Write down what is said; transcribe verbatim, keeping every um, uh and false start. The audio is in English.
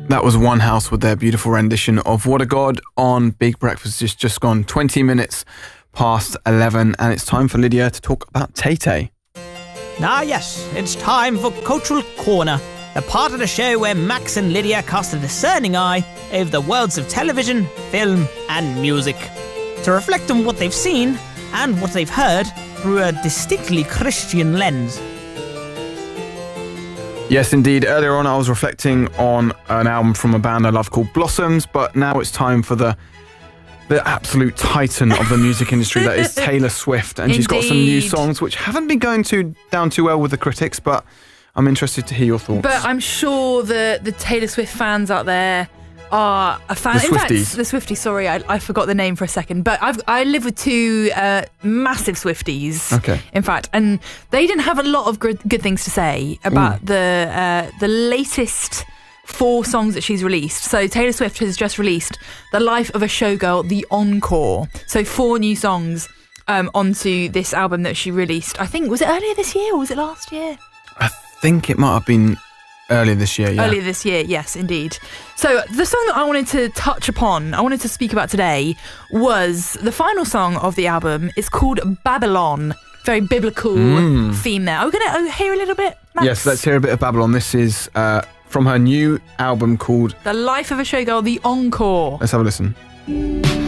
That was One House with their beautiful rendition of What a God on Big Breakfast. It's just gone twenty minutes past eleven, and it's time for Lydia to talk about Tay Tay. Ah yes, it's time for Cultural Corner, the part of the show where Max and Lydia cast a discerning eye over the worlds of television, film and music, to reflect on what they've seen and what they've heard through a distinctly Christian lens. Yes, indeed. Earlier on, I was reflecting on an album from a band I love called Blossoms, but now it's time for the the absolute titan of the music industry, that is Taylor Swift. And Indeed. She's got some new songs which haven't been going too down too well with the critics, but I'm interested to hear your thoughts. But I'm sure the, the Taylor Swift fans out there are a fan. The In fact, Swifties. the Swifties, sorry, I, I forgot the name for a second. But I've, I live with two uh, massive Swifties, Okay. in fact, and they didn't have a lot of good, good things to say about Ooh. the uh, the latest four songs that she's released. So Taylor Swift has just released The Life of a Showgirl, The Encore. So four new songs um, onto this album that she released. I think, was it earlier this year or was it last year? I think it might have been earlier this year, yeah. Earlier this year, yes, indeed. So the song that I wanted to touch upon, I wanted to speak about today, was the final song of the album. It's called Babylon. Very biblical Mm. theme there. Are we going to hear a little bit, Max? Yes, let's hear a bit of Babylon. This is uh, from her new album called... The Life of a Showgirl, The Encore. Let's have a listen.